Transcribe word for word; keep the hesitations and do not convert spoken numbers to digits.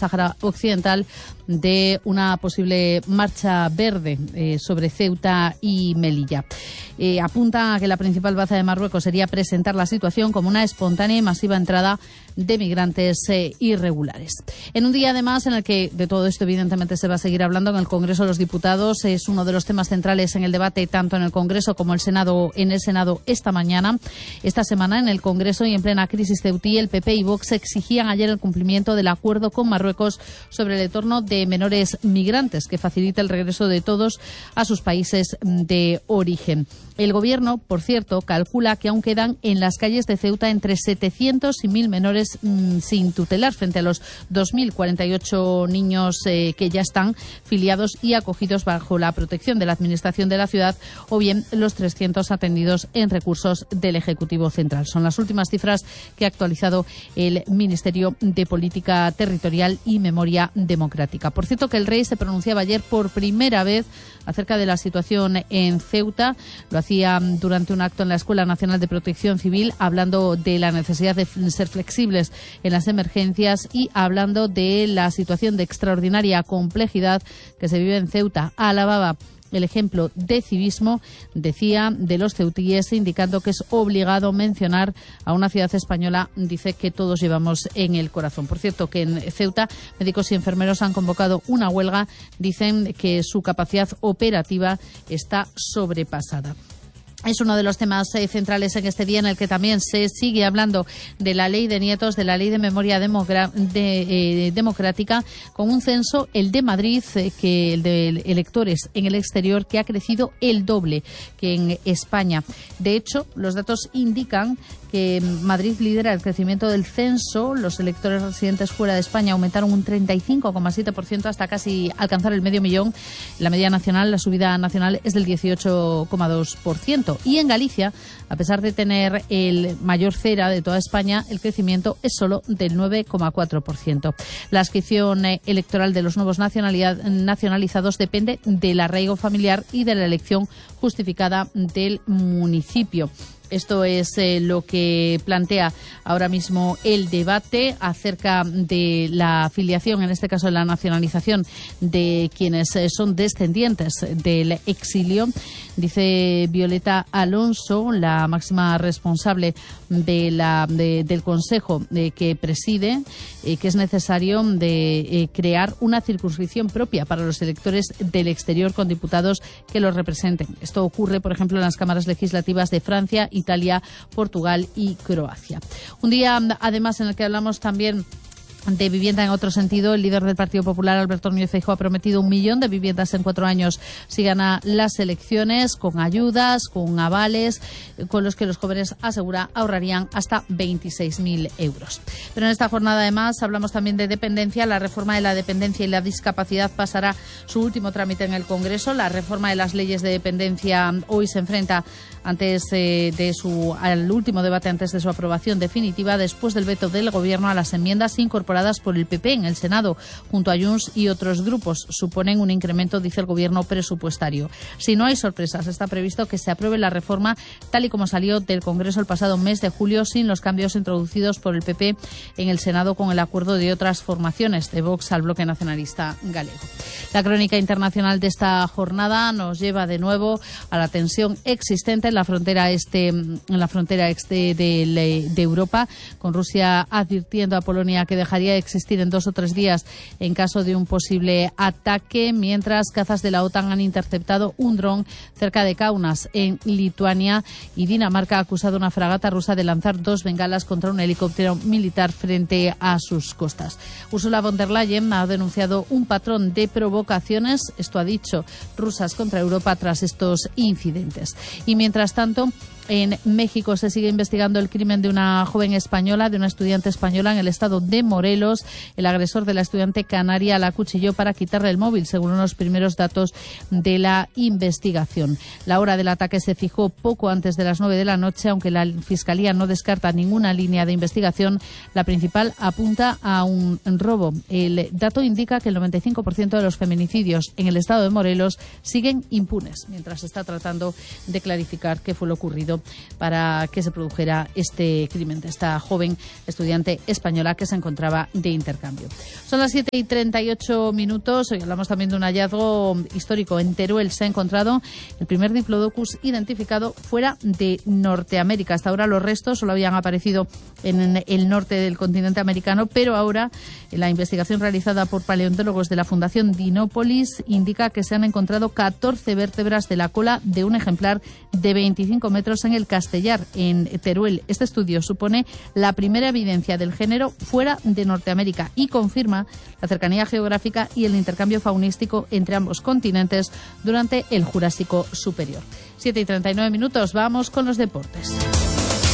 Sáhara Occidental de una posible marcha verde eh, sobre Ceuta y Melilla. Eh, apunta a que la principal baza de Marruecos sería presentar la situación como una espontánea y masiva entrada de migrantes eh, irregulares. En un día, además, en el que de todo esto evidentemente se va a seguir hablando en el Congreso de los Diputados, es uno de los temas centrales en el debate tanto en el Congreso como el Senado, en el Senado esta mañana. Esta semana en el Congreso y en plena crisis ceutí, el P P y Vox exigían ayer el cumplimiento del acuerdo con Marruecos sobre el entorno de menores migrantes que facilita el regreso de todos a sus países de origen. El Gobierno, por cierto, calcula que aún quedan en las calles de Ceuta entre setecientos y mil menores mmm, sin tutelar, frente a los dos mil cuarenta y ocho niños eh, que ya están filiados y acogidos bajo la protección de la Administración de la ciudad, o bien los trescientos atendidos en recursos del Ejecutivo Central. Son las últimas cifras que ha actualizado el Ministerio de Política Territorial y Memoria Democrática. Por cierto, que el rey se pronunciaba ayer por primera vez acerca de la situación en Ceuta. Lo hacía durante un acto en la Escuela Nacional de Protección Civil, hablando de la necesidad de ser flexibles en las emergencias y hablando de la situación de extraordinaria complejidad que se vive en Ceuta. Alababa el ejemplo de civismo, decía, de los ceutíes, indicando que es obligado mencionar a una ciudad española, dice, que todos llevamos en el corazón. Por cierto, que en Ceuta médicos y enfermeros han convocado una huelga, dicen que su capacidad operativa está sobrepasada. Es uno de los temas eh, centrales en este día, en el que también se sigue hablando de la ley de nietos, de la ley de memoria demogra- de, eh, democrática, con un censo, el de Madrid, eh, que el de electores en el exterior, que ha crecido el doble que en España. De hecho, los datos indican que Madrid lidera el crecimiento del censo. Los electores residentes fuera de España aumentaron un treinta y cinco coma siete por ciento hasta casi alcanzar el medio millón. La media nacional, la subida nacional, es del dieciocho coma dos por ciento. Y en Galicia, a pesar de tener el mayor cera de toda España, el crecimiento es solo del nueve coma cuatro por ciento. La adscripción electoral de los nuevos nacionalizados depende del arraigo familiar y de la elección justificada del municipio. Esto es eh, lo que plantea ahora mismo el debate acerca de la afiliación, en este caso de la nacionalización de quienes eh, son descendientes del exilio. Dice Violeta Alonso, la máxima responsable de la, de, del Consejo eh, que preside, eh, que es necesario de eh, crear una circunscripción propia para los electores del exterior con diputados que los representen. Esto ocurre, por ejemplo, en las cámaras legislativas de Francia, Italia, Portugal y Croacia. Un día, además, en el que hablamos también de vivienda en otro sentido. El líder del Partido Popular, Alberto Núñez Feijóo, ha prometido un millón de viviendas en cuatro años si gana las elecciones, con ayudas, con avales, con los que los jóvenes, asegura, ahorrarían hasta veintiséis mil euros. Pero en esta jornada, además, hablamos también de dependencia. La reforma de la dependencia y la discapacidad pasará su último trámite en el Congreso. La reforma de las leyes de dependencia hoy se enfrenta antes eh, de su al último debate antes de su aprobación definitiva, después del veto del Gobierno a las enmiendas incorporadas por el P P en el Senado junto a Junts y otros grupos. Suponen un incremento, dice el Gobierno, presupuestario. Si no hay sorpresas, está previsto que se apruebe la reforma tal y como salió del Congreso el pasado mes de julio, sin los cambios introducidos por el P P en el Senado con el acuerdo de otras formaciones, de Vox al bloque nacionalista galego. La crónica internacional de esta jornada nos lleva de nuevo a la tensión existente en la frontera este, en la frontera este de, de Europa, con Rusia advirtiendo a Polonia que dejaría de existir en dos o tres días en caso de un posible ataque, mientras cazas de la OTAN han interceptado un dron cerca de Kaunas, en Lituania, y Dinamarca ha acusado a una fragata rusa de lanzar dos bengalas contra un helicóptero militar frente a sus costas. Ursula von der Leyen ha denunciado un patrón de provocaciones, esto ha dicho, rusas contra Europa tras estos incidentes. Y mientras tanto, en México se sigue investigando el crimen de una joven española, de una estudiante española en el estado de Morelos. El agresor de la estudiante canaria la acuchilló para quitarle el móvil, según unos primeros datos de la investigación. La hora del ataque se fijó poco antes de las nueve de la noche, aunque la Fiscalía no descarta ninguna línea de investigación. La principal apunta a un robo. El dato indica que el noventa y cinco por ciento de los feminicidios en el estado de Morelos siguen impunes, mientras se está tratando de clarificar qué fue lo ocurrido servido para que se produjera este crimen de esta joven estudiante española que se encontraba de intercambio. Son las siete y treinta y ocho minutos. Hoy hablamos también de un hallazgo histórico. En Teruel se ha encontrado el primer Diplodocus identificado fuera de Norteamérica. Hasta ahora los restos solo habían aparecido en el norte del continente americano, pero ahora la investigación realizada por paleontólogos de la Fundación Dinópolis indica que se han encontrado catorce vértebras de la cola de un ejemplar de veinticinco metros en el Castellar, en Teruel. Este estudio supone la primera evidencia del género fuera de Norteamérica y confirma la cercanía geográfica y el intercambio faunístico entre ambos continentes durante el Jurásico superior. siete y treinta y nueve minutos, vamos con los deportes.